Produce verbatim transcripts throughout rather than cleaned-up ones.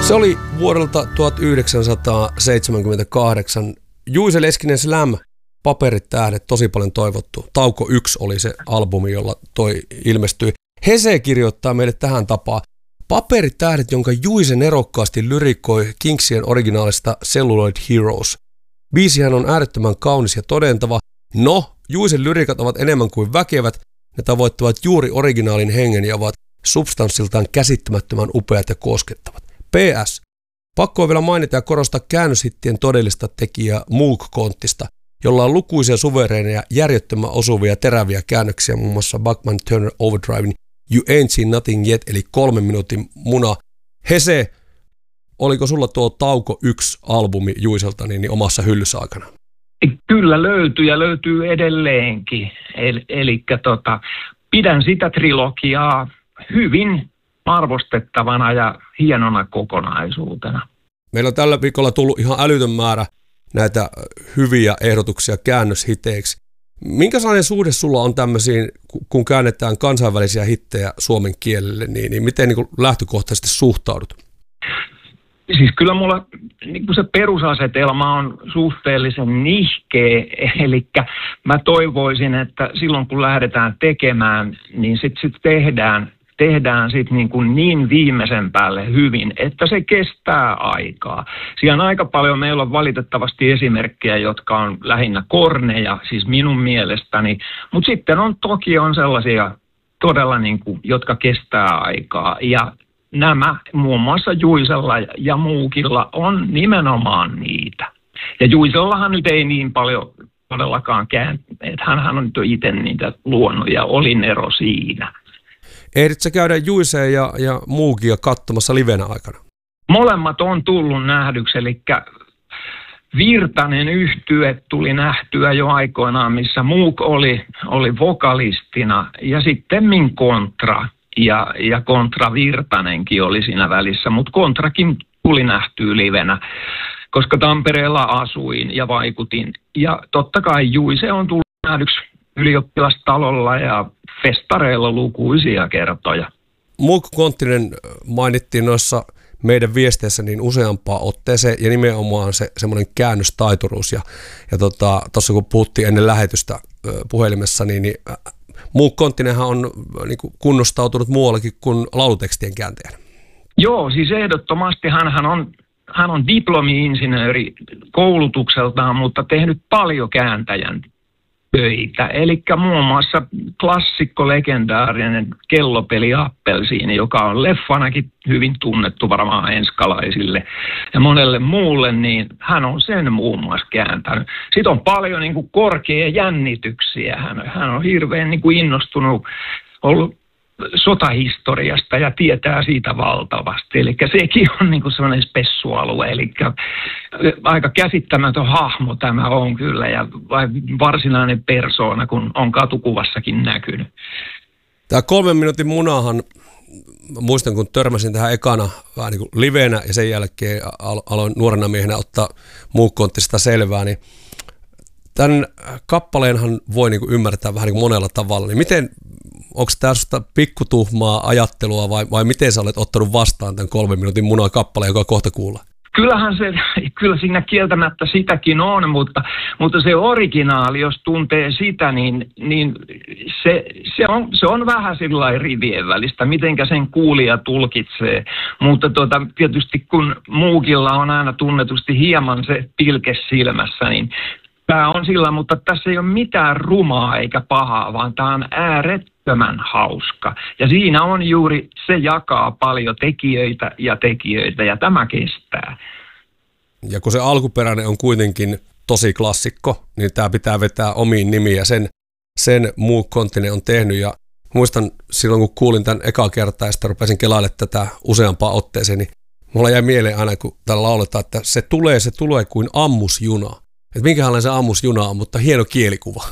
Se oli vuodelta tuhatyhdeksänsataaseitsemänkymmentäkahdeksan. Juice Leskinen Slam, Paperit tähdet, tosi paljon toivottu. Tauko yksi oli se albumi, jolla toi ilmestyi. Hese kirjoittaa meille tähän tapaan. Paperit tähdet, jonka Juice nerokkaasti lyrikoi Kingsien originaalista Celluloid Heroes. Biisihän on äärettömän kaunis ja todentava. No, Juicen lyrikat ovat enemmän kuin väkevät. Ne tavoittavat juuri originaalin hengen ja ovat substanssiltaan käsittämättömän upeat ja koskettavat. P S. Pakko on vielä mainita ja korostaa käännöshittien todellista tekijää Moog Konttista, jolla on lukuisia suvereineja, järjettömän osuvia teräviä käännöksiä, muun muassa Bachman Turner Overdriven You Ain't Seen Nothing Yet, eli kolmen minuutin muna. Hese, oliko sulla tuo Tauko yksi albumi Juiselta niin, niin omassa hyllyssä aikana? Kyllä löytyy ja löytyy edelleenkin. El, eli tota, pidän sitä trilogiaa hyvin arvostettavana ja hienona kokonaisuutena. Meillä on tällä viikolla tullut ihan älytön määrä näitä hyviä ehdotuksia käännöshiteiksi. Minkälainen suhde sulla on tämmöisiin, kun käännetään kansainvälisiä hittejä suomen kielelle, niin, niin miten niin kuin lähtökohtaisesti suhtaudut? Siis kyllä mulla niin kuin se perusasetelma on suhteellisen nihkeä, eli mä toivoisin, että silloin kun lähdetään tekemään, niin sitten sit tehdään, tehdään sit niin, kuin niin viimeisen päälle hyvin, että se kestää aikaa. Siellä on aika paljon, meillä on valitettavasti esimerkkejä, jotka on lähinnä korneja, siis minun mielestäni, mutta sitten on toki on sellaisia todella, niin kuin, jotka kestää aikaa ja nämä muun muassa Juicella ja Moogilla on nimenomaan niitä. Ja Juicellahan nyt ei niin paljon todellakaan kääntynyt, että hänhän on nyt itse niitä luonut ja oli ero siinä. Ehditkö sä käydä Juicea ja, ja Moogia katsomassa livenä aikana? Molemmat on tullut nähdyksi, eli Virtanen yhtye tuli nähtyä jo aikoinaan, missä Moog oli, oli vokalistina ja sitten min Kontra. Ja, ja Kontra Virtanenkin oli siinä välissä, mutta Kontrakin tuli nähtyä livenä, koska Tampereella asuin ja vaikutin. Ja totta kai Juice on tullut nähdyksi ylioppilastalolla ja festareilla lukuisia kertoja. Moog Konttinen mainittiin noissa meidän viesteissä niin useampaa otteeseen ja nimenomaan se semmoinen käännöstaituruus. Ja, ja tuossa tota, kun puhuttiin ennen lähetystä puhelimessa, niin, niin Moog Konttinenhan on niin kuin kunnostautunut muuallakin kuin laulutekstien kääntäjänä. Joo, siis ehdottomasti hän on, hän on diplomi-insinööri koulutukseltaan, mutta tehnyt paljon kääntäjän töitä. Eli muun muassa klassikko, legendaarinen kellopeli Appelsiini, joka on leffanakin hyvin tunnettu varmaan enskalaisille ja monelle muulle, niin hän on sen muun muassa kääntänyt. Sitten on paljon niin kuin korkeia jännityksiä. Hän, hän on hirveän niin kuin innostunut ollut sotahistoriasta ja tietää siitä valtavasti. Eli sekin on niin kuin sellainen spessualue, eli aika käsittämätön hahmo tämä on kyllä ja varsinainen persoona, kun on katukuvassakin näkynyt. Tämä kolmen minuutin munahan, muistan kun törmäsin tähän ekana vähän niin kuin livenä ja sen jälkeen aloin nuorena miehenä ottaa Moog Konttista selvää, niin tämän kappaleenhan voi niin kuin ymmärtää vähän niin kuin monella tavalla. Niin miten, onko tämä sinusta pikkutuhmaa ajattelua vai, vai miten sä olet ottanut vastaan tämän kolmen minuutin munan kappaleen, joka kohta kuullaan? Kyllähän se, kyllä siinä kieltämättä sitäkin on, mutta, mutta se originaali, jos tuntee sitä, niin, niin se, se, on, se on vähän sillä rivien välistä, mitenkä sen kuulija tulkitsee. Mutta tuota, tietysti kun Moogilla on aina tunnetusti hieman se pilke silmässä, niin tämä on sillä, mutta tässä ei ole mitään rumaa eikä pahaa, vaan tämä on äärettömän hauska. Ja siinä on juuri, se jakaa paljon tekijöitä ja tekijöitä, ja tämä kestää. Ja kun se alkuperäinen on kuitenkin tosi klassikko, niin tämä pitää vetää omiin nimiin, ja sen, sen Moog Konttinen on tehnyt. Ja muistan silloin, kun kuulin tämän ekaa kertaa, ja sitten rupesin kelailemaan tätä useampaan otteeseen, niin mulla jäi mieleen aina, kun täällä lauletaan, että se tulee, se tulee kuin ammusjuna. Että minkälainen se ammusjuna on, mutta hieno kielikuva.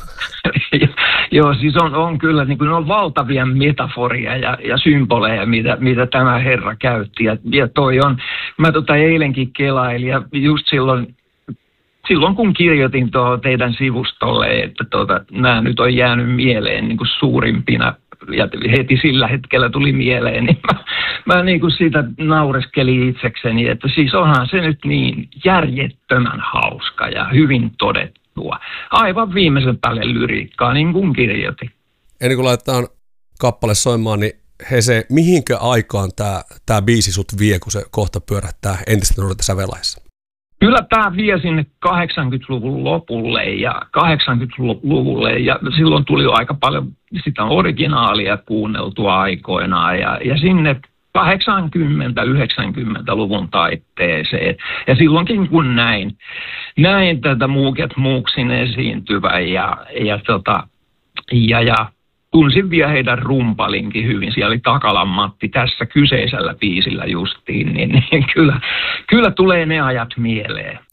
Joo, siis on, on kyllä, niin kuin on valtavia metaforia ja, ja symboleja, mitä, mitä tämä herra käytti. Ja, ja toi on, mä tota eilenkin kelailin ja just silloin, silloin kun kirjoitin tuohon teidän sivustolle, että tota, nämä nyt on jäänyt mieleen niin kuin suurimpina ja heti sillä hetkellä tuli mieleen, niin mä, mä niin kuin siitä naureskelin itsekseni, että siis onhan se nyt niin järjettömän hauska ja hyvin todettua. Aivan viimeisen päälle lyriikkaa, niin kuin kirjoitin. Ennen kuin laitetaan kappale soimaan, niin Hese, mihinkä aikaan tämä tää biisi sut vie, kun se kohta pyörähtää entistä nuorten sävelaissa? Kyllä tämä vie sinne kahdeksankymmentäluvun lopulle ja kahdeksankymmentäluvulle ja silloin tuli jo aika paljon sitä originaalia kuunneltua aikoinaan ja, ja sinne kahdeksankymmentä-yhdeksänkymmentäluvun taitteeseen. Ja silloinkin kun näin, näin tätä Muuket Muuksin esiintyvän ja, ja, tota, ja, ja tunsin vielä heidän rumpalinkin hyvin. Siellä oli Takalan Matti tässä kyseisellä biisillä justiin, niin, niin kyllä, kyllä tulee ne ajat mieleen.